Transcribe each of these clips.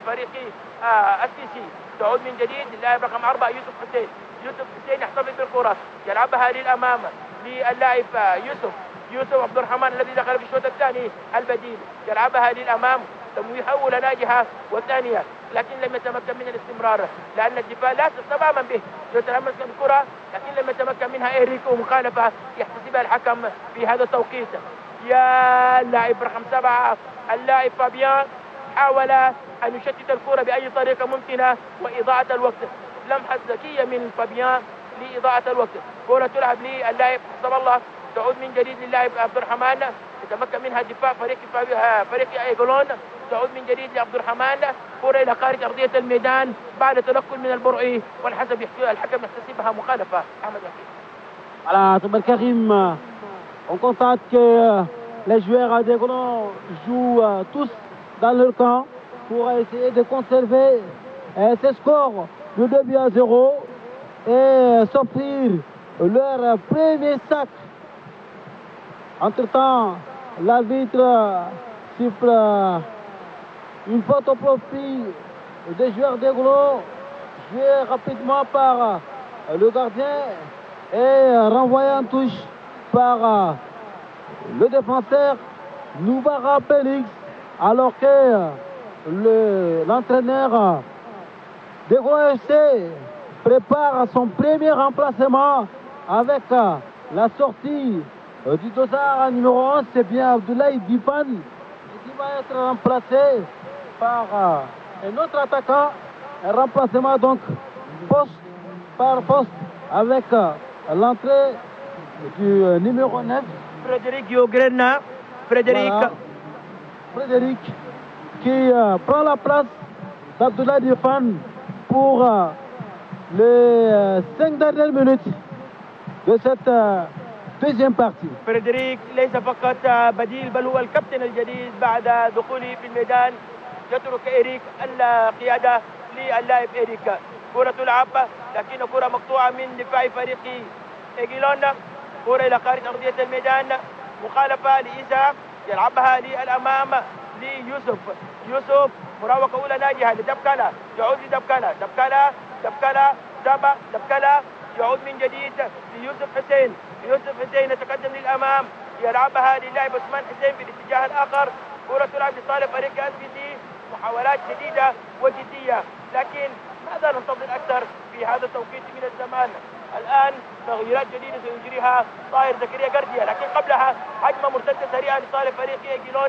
فريق السيسي. تعود من جديد للاعب رقم 4 يوسف حسين. يوسف حسين يحتفظ بالكرة، يلعبها للأمام للاعب يوسف عبد الرحمن الذي دخل في الشوط الثاني البديل، يلعبها للأمام محاولة ناجحة وثانية، لكن لم يتمكن من الاستمرار لأن الدفاع لا تماما به. يتلمس الكرة لكن لم يتمكن منها إيريكو، ومخالفة يحتسبها الحكم في هذا التوقيت. يا اللاعب رقم 7 اللاعب فابيان حاول أن يشتت الكرة بأي طريقة ممكنة وإضاعة الوقت. لمحة ذكية من فابيان لإضاعة الوقت. كرة تلعب للاعب حسب الله، تعود من جديد للاعب عبد الرحمن، يتمكن منها دفاع فريق ايجولون. تعود من جديد لعبد الرحمن، كرة إلى خارج أرضية الميدان بعد تنقل من البرعي، والحسب الحكم يحتسبها مخالفة. أحمد يحيى. Voilà, Toubal Karim, on constate que les joueurs d'Aiglon jouent tous dans leur camp pour essayer de conserver ce score de 2-0 et s'offrir leur premier sac. Entre-temps, l'arbitre siffle une faute au profit des joueurs d'Aiglon, joué rapidement par le gardien et renvoyé en touche par le défenseur Nouvara Félix, alors que l'entraîneur d'Aiglon FC prépare son premier remplacement avec la sortie du dossard numéro 11, c'est bien Abdoulaye Difan, qui va être remplacé par un autre attaquant, un remplacement donc poste par poste avec l'entrée du numéro 9. Frédéric Yogrena. Voilà. Frédéric qui prend la place d'Abdoulaye Difan pour les 5 dernières minutes de cette deuxième partie. فريدريك ليس فقط بديل بل هو الكابتن الجديد بعد دخوله في الميدان. يترك إيريك القيادة للاعب إيريك. كرة تلعب لكن كرة مقطوعة من دفاع فريق إيجيلون. كرة إلى خارج أرضية الميدان، مخالفة لإيسا، يلعبها للأمام ليوسف. مراوغة أولى ناجحة لدبكالا، يعود لدبكالا، دبكالا يعود من جديد ليوسف حسين. يوسف حسين يتقدم للأمام، يلعبها للاعب عثمان حسين في الاتجاه الآخر. كرة تلعب لصالح فريق SBC. محاولات شديدة وجدية، لكن ماذا ننتظر أكثر في هذا التوقيت من الزمان؟ الآن تغييرات جديدة سيجريها طاهر زكريا قردية، لكن قبلها هجمة مرتدة سريعة لصالح فريق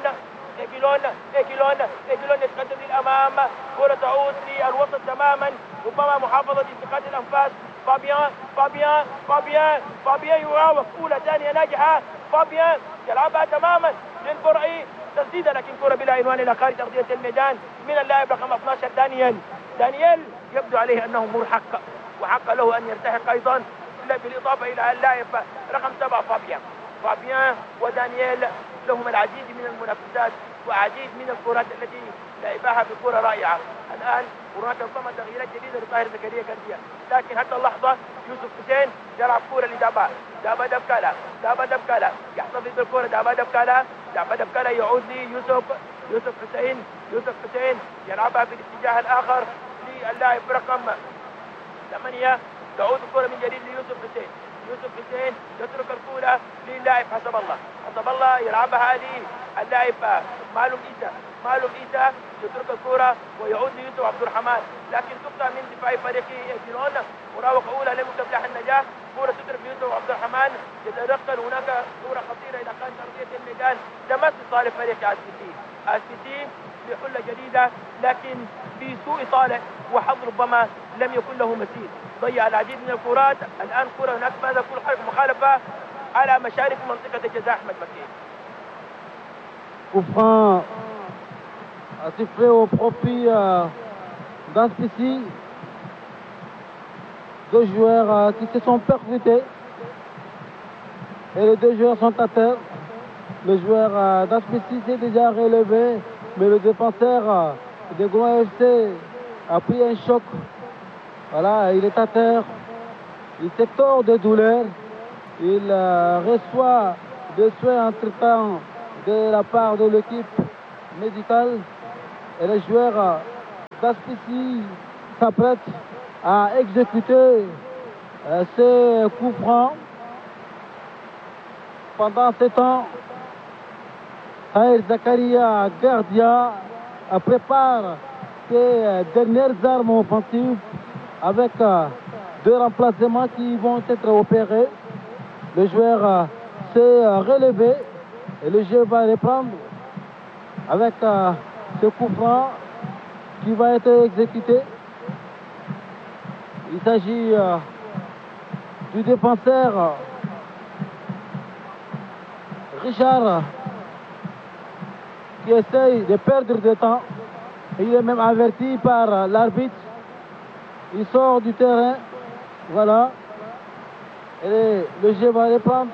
إيجيلون يتقدم للأمام. كرة تعود للوسط تماما، ربما محافظة انتقال الأنفاس. فابيان يراوغ، أولى ثانية ناجحة. فابيان يلعبها تماما للبرعي، تسديدة لكن كرة بلا عنوان إلى خارج أرضية الميدان من اللاعب رقم 12 دانييل. يبدو عليه أنه مرهق وحق له أن يرتحق أيضا، بالإضافة إلى اللاعب رقم 7 فابيان ودانييل لهم العديد من المنافسات وعديد من الكرات التي لعبها بكرة رائعة. الآن هناك ربما تغييرات جديدة لطاهر زكريا كارديا، لكن حتى اللحظة يوسف حسين يلعب كرة لدابا دبكالا يحتفظ بالكرة. دابا دبكالا يعود ليوسف حسين يلعبها في الاتجاه الآخر للاعب رقم 8. تعود الكرة من جديد ليوسف حسين يترك الكرة للاعب حسب الله يلعبها للاعب معلوم إيسا يترك الكرة ويعود ليوسف عبد الرحمن، لكن تقطع من دفاع فريق إيجيلون. مراوغة أولى لم تفلح النجاح. كرة تترك ليوسف عبد الرحمن، يتدخل هناك كرة خطيرة إلى خارج أرضية الميدان تمس صالح فريق SBC بحلة جديدة، لكن في سوء طالع وحظ ربما لم يكن له مثيل. ضيع العديد من الكرات. الآن كرة هناك ماذا كل حركة مخالفة على مشارف منطقة الجزاء. أحمد مكي. Coup franc a sifflé au profit d'Aspisi. Deux joueurs qui se sont percutés et les deux joueurs sont à terre. Le joueur d'Aspisi s'est déjà relevé, mais le défenseur de Gouin FC a pris un choc. Voilà, il est à terre, il se tord de douleur, il reçoit des soins entre-temps de la part de l'équipe médicale et les joueurs d'Aspici s'apprête à exécuter ses coups francs. Pendant ce temps, Tahir Zakaria, gardien, prépare ses dernières armes offensives avec deux remplacements qui vont être opérés. Le joueur s'est relevé et le jeu va reprendre avec ce coup franc qui va être exécuté. Il s'agit du défenseur Richard qui essaye de perdre du temps. Il est même averti par l'arbitre. Il sort du terrain. Voilà. Et le jeu va reprendre.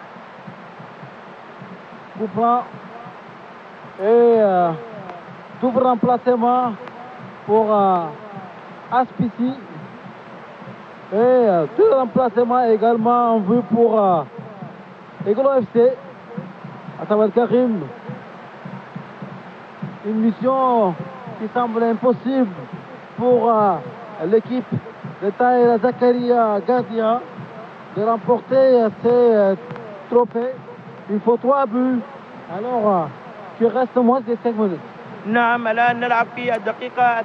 Coup franc. Et double remplacement pour Aspici. Et deux remplacements également en vue pour Aiglon FC. À savoir Karim. Une mission qui semble impossible pour l'équipe de Tahir Zakaria Gardien de remporter ces trophées. Il faut 3 buts. Alors qu'il reste moins de 5 minutes. نعم الآن نلعب في الدقيقة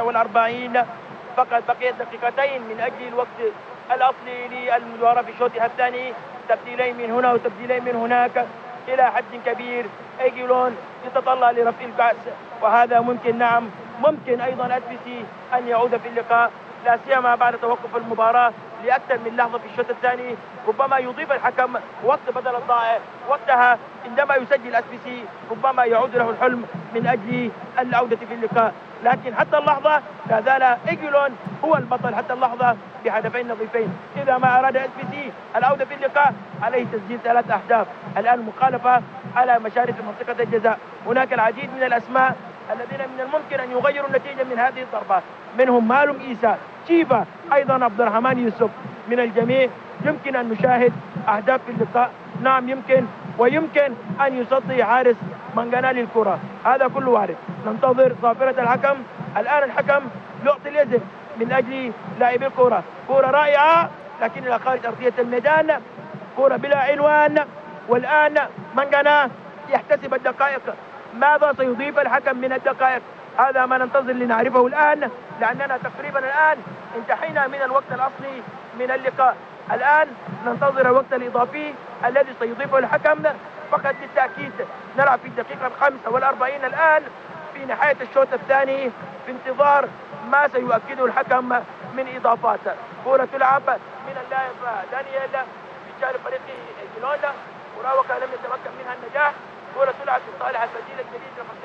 43 فقط بقيت دقيقتين من أجل الوقت الأصلي للمباراة في شوطها الثاني. تبديلين من هنا وتبديلين من هناك إلى حد كبير. أيجلون يتطلع لرفع الكأس وهذا ممكن. نعم ممكن أيضا أسبيسي أن يعود في اللقاء لا سيما بعد توقف المباراة لأكثر من لحظة في الشوط الثاني. ربما يضيف الحكم وقت بدل الضائع. وقتها عندما يسجل أسبيسي ربما يعود له الحلم من أجل العودة في اللقاء. لكن حتى اللحظة لا زال إيجلون هو البطل حتى اللحظة بهدفين نظيفين. إذا ما أراد أسبيسي العودة في اللقاء عليه تسجيل 3 أهداف. الآن مخالفة على مشارف منطقة الجزاء. هناك العديد من الأسماء الذين من الممكن أن يغيروا النتيجة من هذه الضربات. منهم مالوم إيسا، شيفا، أيضا عبد الرحمن يوسف. من الجميع يمكن أن نشاهد أهداف في اللقاء. نعم يمكن، ويمكن أن يصدي حارس منغانا للكرة. هذا كله وارد. ننتظر صافرة الحكم. الآن الحكم يعطي الإذن من أجل لاعبي الكرة. كرة رائعة لكن إلى خارج أرضية الميدان. كرة بلا عنوان. والآن منغانا يحتسب الدقائق. ماذا سيضيف الحكم من الدقائق؟ هذا ما ننتظر لنعرفه الآن، لأننا تقريبا الآن انتهينا من الوقت الأصلي من اللقاء. الآن ننتظر الوقت الإضافي الذي سيضيفه الحكم. فقط للتأكيد نلعب في الدقيقة 45 الآن في نهاية الشوط الثاني في انتظار ما سيؤكده الحكم من إضافات. كرة تلعب من اللاعب دانيال رجال فريق إيجلون. مراوغة لم يتمكن منها النجاح. كرة تلعب لصالح البديل الجديد رقم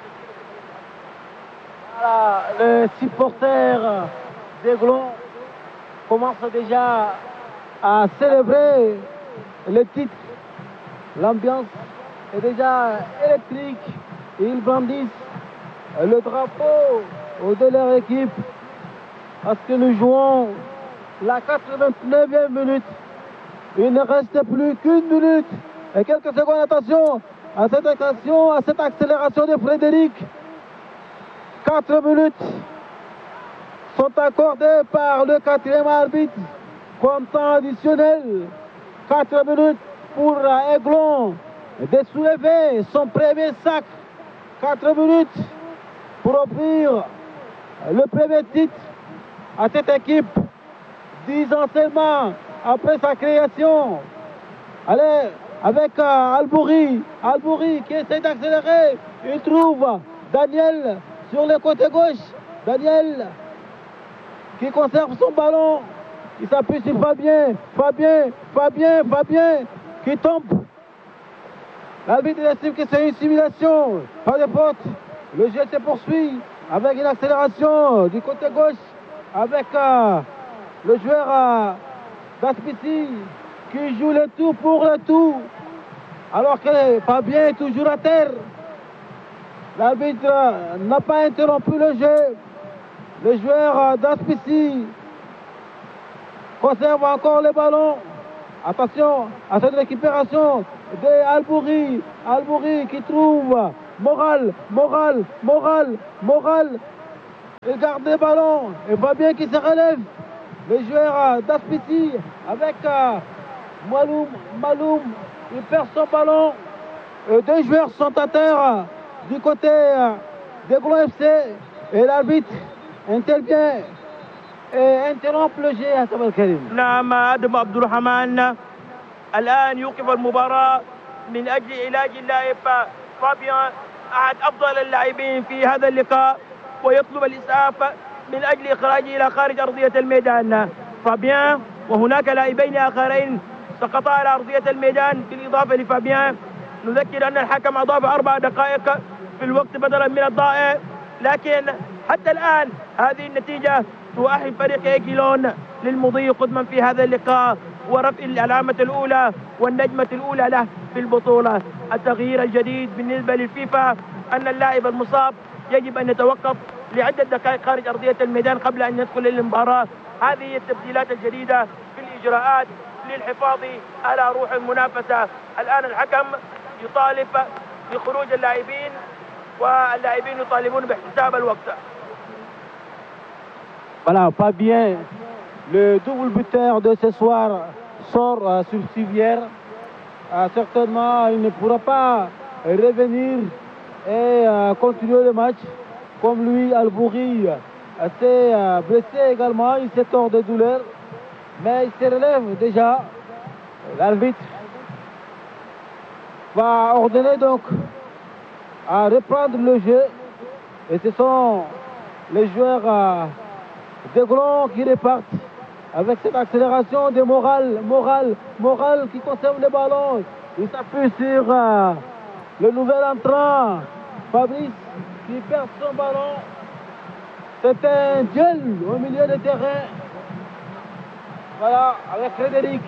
30. Voilà, les supporters d'Aiglon commencent déjà à célébrer le titre. L'ambiance est déjà électrique. Ils brandissent le drapeau de leur équipe parce que nous jouons la 89e minute. Il ne reste plus qu'une minute et quelques secondes. Attention à cette accélération de Frédéric. 4 minutes sont accordées par le 4e arbitre comme temps additionnel. 4 minutes pour Aiglon de soulever son premier sac. 4 minutes pour offrir le premier titre à cette équipe 10 ans seulement après sa création. Allez, avec Albouri qui essaie d'accélérer. Il trouve Daniel sur le côté gauche. Daniel qui conserve son ballon. Il s'appuie sur Fabien qui tombe. L'arbitre estime que c'est une simulation. Pas de faute. Le jeu se poursuit avec une accélération du côté gauche avec le joueur d'Aspici qui joue le tout pour le tout. Alors que Fabien est toujours à terre. L'arbitre n'a pas interrompu le jeu. Le joueur d'Aspici conserve encore le ballon. Attention à cette récupération de Albouri qui trouve Moral Il garde le ballon. Et Fabien qui se relève. Le joueur d'Aspiti avec Maloum. Il perd son ballon. Deux joueurs sont à terre du côté d'Aiglon FC. Et l'arbitre intervient et interrompt le jeu à Sabal Karim. نعم آدم عبد الرحمن الآن يوقف المباراة من أجل علاج اللاعب فابيان أحد أفضل اللاعبين في هذا اللقاء، ويطلب الإسعاف من أجل إخراجه إلى خارج أرضية الميدان. فابيان وهناك لاعبين آخرين سقطا على أرضية الميدان بالإضافة لفابيان. نذكر أن الحكم أضاف 4 دقائق في الوقت بدلا من الضائع، لكن حتى الآن هذه النتيجة تؤهل فريق إيجيلون للمضي قدما في هذا اللقاء ورفع العلامة الأولى والنجمة الأولى له في البطولة. التغيير الجديد بالنسبة للفيفا أن اللاعب المصاب يجب أن يتوقف لعدة دقائق خارج أرضية الميدان قبل أن يدخل المباراة. هذه التبديلات الجديدة في الإجراءات للحفاظ على روح المنافسة. الآن الحكم يطالب بخروج اللاعبين واللاعبين يطالبون باحتساب الوقت. Voilà, Fabien, le double buteur de ce soir, sort sur civière. Certainement, il ne pourra pas revenir et continuer le match. Comme lui, Albouri s'est blessé également, il s'est tort de douleur. Mais il se relève déjà. L'arbitre va ordonner donc à reprendre le jeu. Et ce sont les joueurs d'Aiglon qui repartent avec cette accélération de Moral qui conserve le ballon. Il s'appuie sur le nouvel entrant, Fabrice, qui perd son ballon. C'est un duel au milieu de terrain. Voilà, avec Frédéric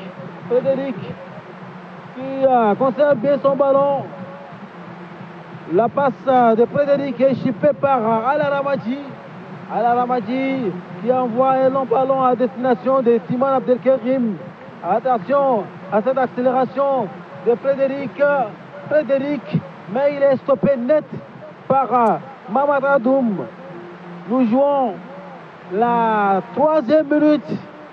qui conserve bien son ballon. La passe de Frédéric est chippée par Al-Aramadji. Al-Aramadji qui envoie un long ballon à destination de Timan Abdelkerim. Attention à cette accélération de Frédéric, mais il est stoppé net par Mamad Adoum. Nous jouons la 3e minute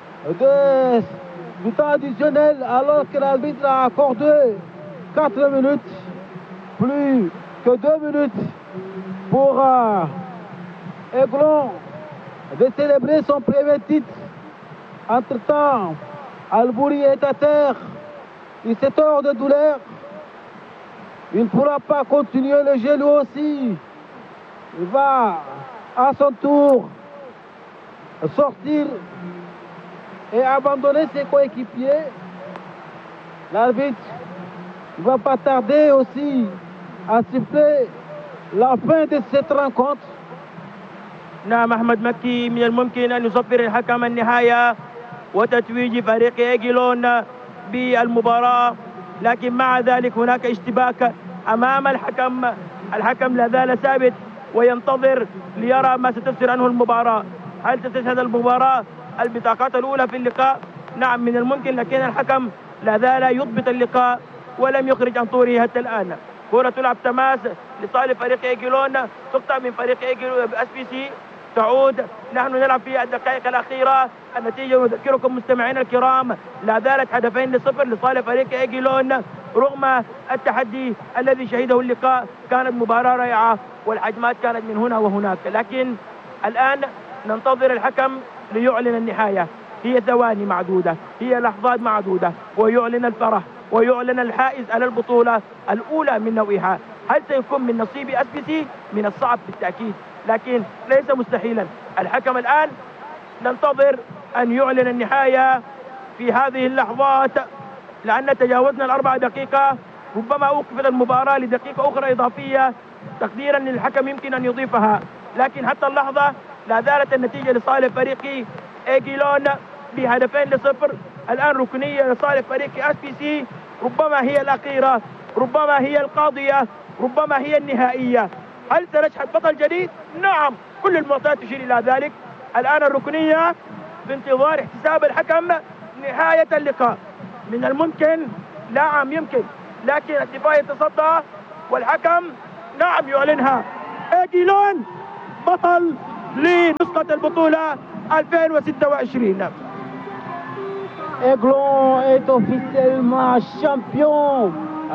du temps additionnel alors que l'arbitre a accordé 4 minutes, plus que 2 minutes pour Aiglon de célébrer son premier titre. Entre-temps, Albouri est à terre, il s'est tort de douleur, il ne pourra pas continuer le jeu lui aussi. Il va à son tour sortir et abandonner ses coéquipiers. L'arbitre ne va pas tarder aussi à siffler la fin de cette rencontre. نعم أحمد مكي، من الممكن أن يصفر الحكم النهاية وتتويج فريق إيجيلون بالمباراة، لكن مع ذلك هناك اشتباك أمام الحكم لا زال ثابت وينتظر ليرى ما ستفسر عنه المباراة. هل ستشهد المباراة البطاقات الأولى في اللقاء؟ نعم من الممكن، لكن الحكم لا زال يضبط اللقاء ولم يخرج عن طوره حتى الآن. كرة تلعب تماس لصالح فريق إيجيلون، تقطع من فريق إيجيلون SPC تعود. نحن نلعب في الدقائق الأخيرة. النتيجة نذكركم مستمعينا الكرام لا زالت 2-0 لصالح فريق إيجيلون. رغم التحدي الذي شهده اللقاء كانت مباراة رائعة والحجمات كانت من هنا وهناك، لكن الآن ننتظر الحكم ليعلن النهاية. هي ثواني معدودة، هي لحظات معدودة، ويعلن الفرح ويعلن الحائز على البطولة الأولى من نوعها. هل سيكون من نصيب SPC؟ من الصعب بالتأكيد، لكن ليس مستحيلا. الحكم الآن ننتظر أن يعلن النهاية في هذه اللحظات، لأن تجاوزنا ال4 دقيقة. ربما أوقفت المباراة لدقيقة أخرى إضافية تقديرا للحكم يمكن أن يضيفها، لكن حتى اللحظة لا زالت النتيجة لصالح فريق إيجيلون ب2-0. الآن ركنية لصالح فريق SPC، ربما هي الأخيرة، ربما هي القاضية، ربما هي النهائية. هل سنشهد بطل جديد؟ نعم، كل المعطيات تشير إلى ذلك. الآن الركنية في انتظار احتساب الحكم نهاية اللقاء. من الممكن، نعم يمكن، لكن الدفاع يتصدى والحكم نعم يعلنها. إيجيلون بطل لنسخة البطولة 2026. Aiglon est officiellement champion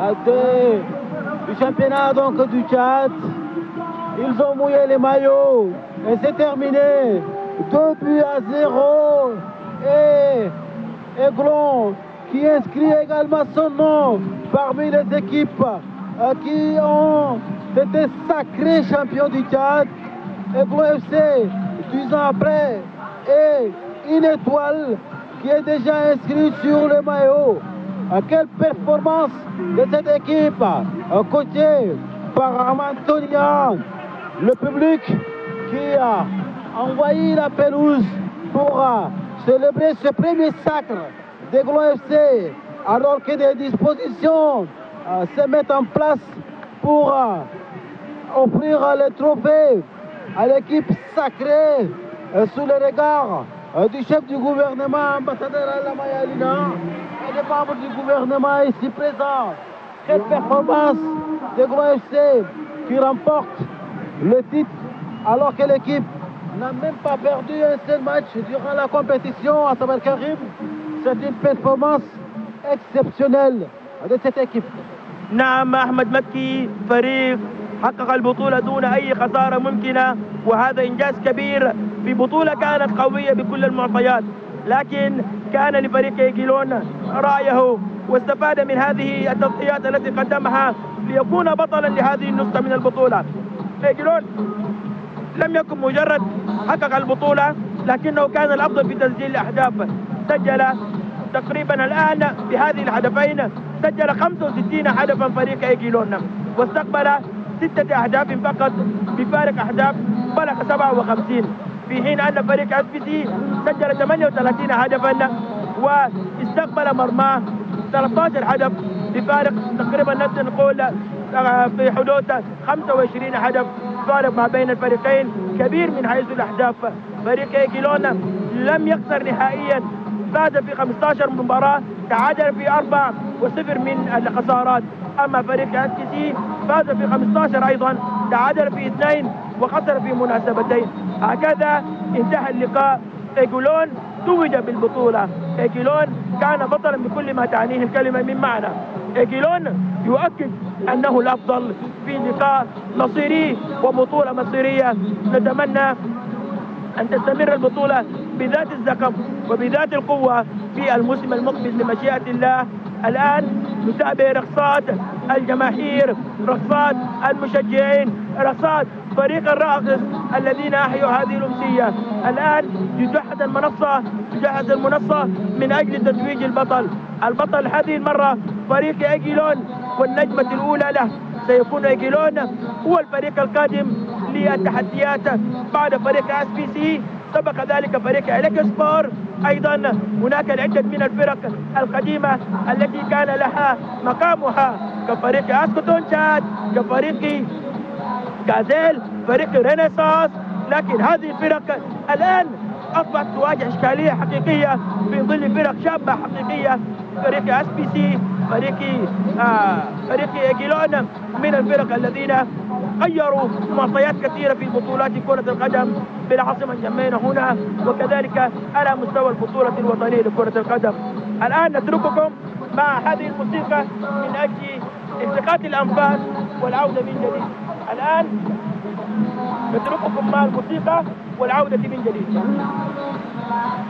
du championnat donc du Tchad. Ils ont mouillé les maillots et c'est terminé. 2-0. Et Aiglon qui inscrit également son nom parmi les équipes qui ont été sacrés champions du Tchad. Aiglon FC, 10 ans après, et une étoile qui est déjà inscrite sur le maillot. Quelle performance de cette équipe, coachée par Antonia, le public qui a envahi la pelouse pour célébrer ce premier sacre d'Aiglon FC, alors que des dispositions se mettent en place pour offrir le trophée à l'équipe sacrée sous le regard du chef du gouvernement, ambassadeur Alla Mayalina, et des membres du gouvernement ici présents. Quelle performance d'Aiglon FC qui remporte le titre alors que l'équipe n'a même pas perdu un seul match durant la compétition à Sabal Karim. C'est une performance exceptionnelle de cette équipe. نعم أحمد مكي، فريق حقق البطولة دون أي خسارة ممكنة، وهذا إنجاز كبير في بطولة كانت قوية بكل المعطيات، لكن كان لفريق إيجيلون رأيه واستفاد من هذه التضحيات التي قدمها ليكون بطلا لهذه النسخة من البطولة. إيجيلون لم يكن مجرد حقق البطولة، لكنه كان الأفضل في تسجيل الأهداف. سجل تقريبا الآن بهذه الهدفين سجل 65 هدفا فريق إيجيلون، واستقبل 6 أهداف فقط بفارق أهداف بلغ 57، في حين أن فريق SPC سجل 38 هدفا واستقبل مرماه 13 هدف بفارق تقريبا نقول في حدود 25 هدف. فارق ما بين الفريقين كبير من حيث الأهداف. فريق إيجيلون لم يخسر نهائيا، فاز في 15 مباراة، تعادل في 4-0 من الخسارات. أما فريق SPC فاز في 15 أيضا، تعادل في 2 وخسر في مناسبتين. هكذا انتهى اللقاء. إيجيلون توج بالبطولة. إيجيلون كان بطلا بكل ما تعنيه الكلمة من معنى. إيجيلون يؤكد أنه الأفضل في لقاء مصيري وبطولة مصيرية. نتمنى أن تستمر البطولة بذات الزخم وبذات القوة في الموسم المقبل بمشيئة الله. الآن نتابع رقصات الجماهير، رقصات المشجعين، رقصات فريق الراقص الذين أحيوا هذه الأمسية. الآن تجهز المنصة من أجل تتويج البطل. البطل هذه المرة فريق إيجيلون، والنجمة الأولى له سيكون إيجيلون هو الفريق القادم للتحديات بعد فريق SPC. سبق ذلك فريق إليكسبور. أيضا هناك العدة من الفرق القديمة التي كان لها مقامها كفريق أسكوتون تشاد، كفريق غازيل، فريق رينيسانس. لكن هذه الفرق الآن أصبحت تواجه إشكالية حقيقية في ظل فرق شابة حقيقية. فريق SPC، فريق إيجيلون من الفرق الذين غيروا معطيات كثيرة في بطولات كرة القدم بالعاصمة جمينا هنا، وكذلك على مستوى البطولة الوطنية لكرة القدم. الآن نترككم مع هذه الموسيقى من أجل التقاط الأنفاس والعودة من جديد. الآن نترككم مع الموسيقى والعودة من جديد.